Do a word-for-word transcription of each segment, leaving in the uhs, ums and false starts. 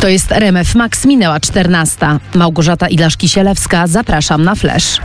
To jest R M F Max, minęła czternasta. Małgorzata Ilaszki-Sielewska, zapraszam na Flash.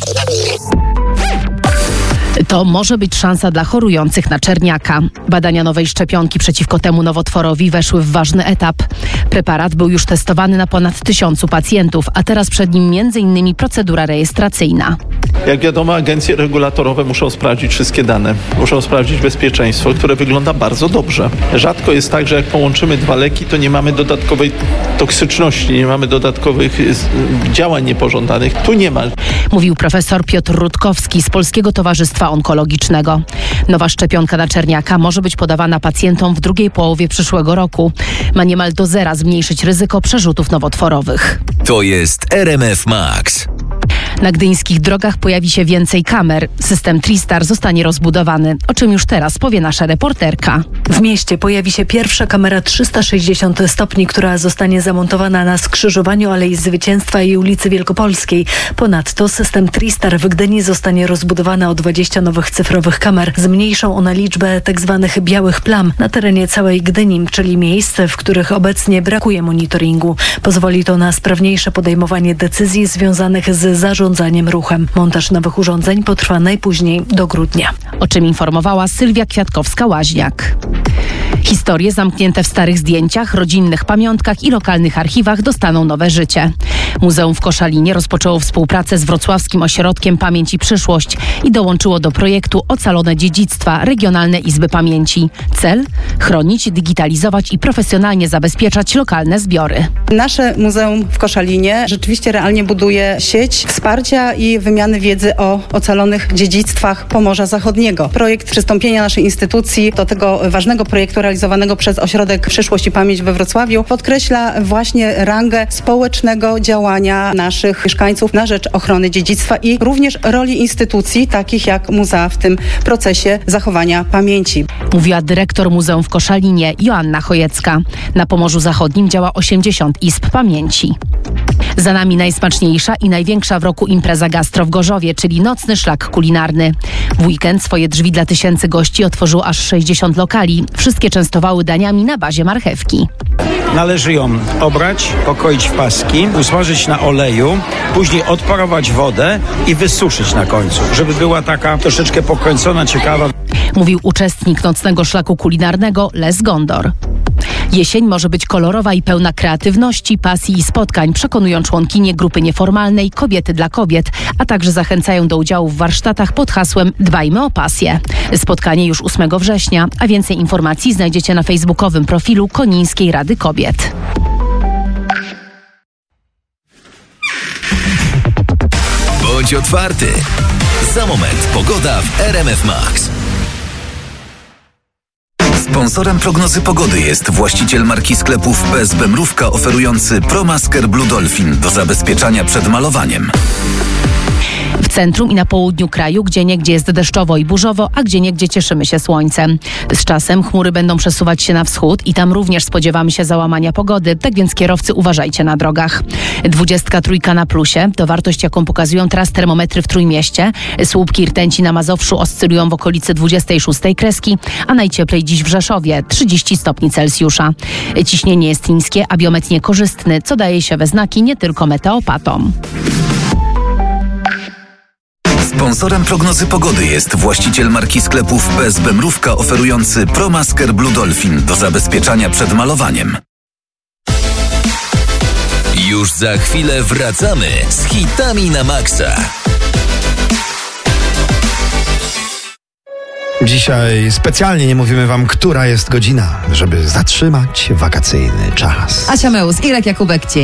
To może być szansa dla chorujących na czerniaka. Badania nowej szczepionki przeciwko temu nowotworowi weszły w ważny etap. Preparat był już testowany na ponad tysiącu pacjentów, a teraz przed nim między innymi procedura rejestracyjna. Jak wiadomo, agencje regulatorowe muszą sprawdzić wszystkie dane. Muszą sprawdzić bezpieczeństwo, które wygląda bardzo dobrze. Rzadko jest tak, że jak połączymy dwa leki, to nie mamy dodatkowej toksyczności, nie mamy dodatkowych działań niepożądanych. Tu nie ma. Mówił profesor Piotr Rutkowski z Polskiego Towarzystwa Onkologicznego. Nowa szczepionka na czerniaka może być podawana pacjentom w drugiej połowie przyszłego roku. Ma niemal do zera zmniejszyć ryzyko przerzutów nowotworowych. To jest R M F Max. Na gdyńskich drogach pojawi się więcej kamer. System Tristar zostanie rozbudowany, o czym już teraz powie nasza reporterka. W mieście pojawi się pierwsza kamera trzysta sześćdziesiąt stopni, która zostanie zamontowana na skrzyżowaniu Alei Zwycięstwa i ulicy Wielkopolskiej. Ponadto system Tristar w Gdyni zostanie rozbudowany o dwadzieścia nowych cyfrowych kamer. Zmniejszą one liczbę tzw. białych plam na terenie całej Gdyni, czyli miejsc, w których obecnie brakuje monitoringu. Pozwoli to na sprawniejsze podejmowanie decyzji związanych z zarządzaniem ruchem. Montaż nowych urządzeń potrwa najpóźniej do grudnia. O czym informowała Sylwia Kwiatkowska-Łaźniak. Historie zamknięte w starych zdjęciach, rodzinnych pamiątkach i lokalnych archiwach dostaną nowe życie. Muzeum w Koszalinie rozpoczęło współpracę z Wrocławskim Ośrodkiem Pamięć i Przyszłość i dołączyło do projektu Ocalone Dziedzictwa Regionalne Izby Pamięci. Cel? Chronić, digitalizować i profesjonalnie zabezpieczać lokalne zbiory. Nasze muzeum w Koszalinie rzeczywiście realnie buduje sieć wsparcia i wymiany wiedzy o ocalonych dziedzictwach Pomorza Zachodniego. Projekt przystąpienia naszej instytucji do tego ważnego projektu realizowanego przez Ośrodek Przyszłość i Pamięć we Wrocławiu podkreśla właśnie rangę społecznego działania naszych mieszkańców na rzecz ochrony dziedzictwa i również roli instytucji takich jak muzea w tym procesie zachowania pamięci. Mówiła dyrektor Muzeum w Koszalinie Joanna Chojecka. Na Pomorzu Zachodnim działa osiemdziesiąt izb pamięci. Za nami najsmaczniejsza i największa w roku impreza gastro w Gorzowie, czyli nocny szlak kulinarny. W weekend swoje drzwi dla tysięcy gości otworzyło aż sześćdziesiąt lokali. Wszystkie częstowały daniami na bazie marchewki. Należy ją obrać, pokroić w paski, usmażyć na oleju, później odparować wodę i wysuszyć na końcu, żeby była taka troszeczkę pokręcona, ciekawa. Mówił uczestnik nocnego szlaku kulinarnego Les Gondor. Jesień może być kolorowa i pełna kreatywności, pasji i spotkań, przekonują członkinie grupy nieformalnej Kobiety dla Kobiet, a także zachęcają do udziału w warsztatach pod hasłem Dbajmy o pasję. Spotkanie już ósmego września, a więcej informacji znajdziecie na facebookowym profilu Konińskiej Rady Kobiet. Bądź otwarty. Za moment pogoda w R M F Max. Sponsorem prognozy pogody jest właściciel marki sklepów P S B Mrówka oferujący ProMasker Blue Dolphin do zabezpieczania przed malowaniem. W centrum i na południu kraju gdzieniegdzie jest deszczowo i burzowo, a gdzieniegdzie cieszymy się słońcem. Z czasem chmury będą przesuwać się na wschód i tam również spodziewamy się załamania pogody, tak więc kierowcy uważajcie na drogach. Dwudziestka trójka na plusie to wartość, jaką pokazują teraz termometry w Trójmieście. Słupki rtęci na Mazowszu oscylują w okolicy dwudziestej szóstej kreski, a najcieplej dziś w Rzeszowie trzydzieści stopni Celsjusza. Ciśnienie jest niskie, a biometr niekorzystny, co daje się we znaki nie tylko meteopatom. Sponsorem prognozy pogody jest właściciel marki sklepów P S B Mrówka oferujący ProMasker Blue Dolphin do zabezpieczania przed malowaniem. Już za chwilę wracamy z hitami na maksa. Dzisiaj specjalnie nie mówimy wam, która jest godzina, żeby zatrzymać wakacyjny czas. Asia Meus, Irek Jakubek, dzień.